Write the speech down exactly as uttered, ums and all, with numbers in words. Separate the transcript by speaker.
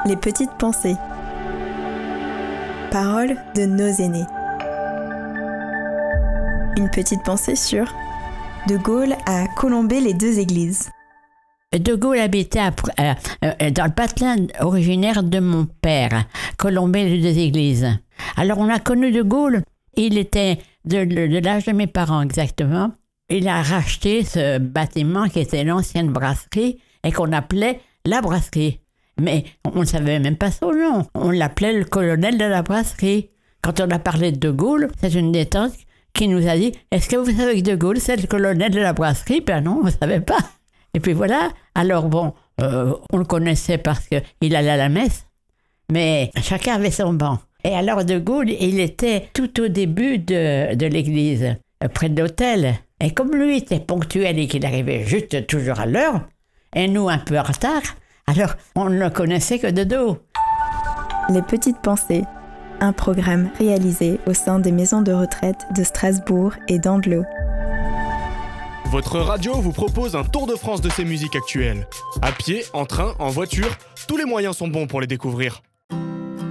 Speaker 1: Les petites pensées. Paroles de nos aînés. Une petite pensée sur De Gaulle à Colombey-les-Deux-Églises.
Speaker 2: De Gaulle habitait à, euh, euh, dans le patelin originaire de mon père, Colombey-les-Deux-Églises. Alors on a connu De Gaulle, il était de, de, de l'âge de mes parents exactement. Il a racheté ce bâtiment qui était l'ancienne brasserie et qu'on appelait la brasserie. Mais on ne savait même pas son nom. On l'appelait le colonel de la brasserie. Quand on a parlé de De Gaulle, c'est une des tantes qui nous a dit « Est-ce que vous savez que De Gaulle, c'est le colonel de la brasserie ?» Ben non, on ne savait pas. Et puis voilà. Alors bon, euh, on le connaissait parce qu'il allait à la messe, mais chacun avait son banc. Et alors De Gaulle, il était tout au début de, de l'église, près de l'autel. Et comme lui était ponctuel et qu'il arrivait juste toujours à l'heure, et nous un peu en retard, alors on ne le connaissait que de dos.
Speaker 1: Les petites pensées, un programme réalisé au sein des maisons de retraite de Strasbourg et d'Andelot.
Speaker 3: Votre radio vous propose un tour de France de ses musiques actuelles. À pied, en train, en voiture, tous les moyens sont bons pour les découvrir.